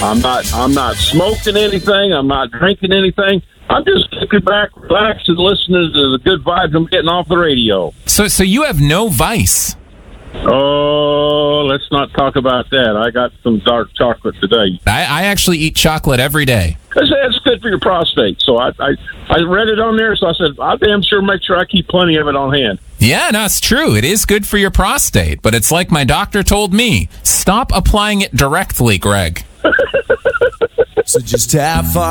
I'm not smoking anything. I'm not drinking anything. I'm just kicking back, relaxing, listening to the good vibes I'm getting off the radio. So you have no vice? Oh, let's not talk about that. I got some dark chocolate today. I actually eat chocolate every day. It's good for your prostate. So I read it on there, so I said, I'll damn sure make sure I keep plenty of it on hand. Yeah, no, it's true. It is good for your prostate, but it's like my doctor told me. Stop applying it directly, Greg. So just have fun.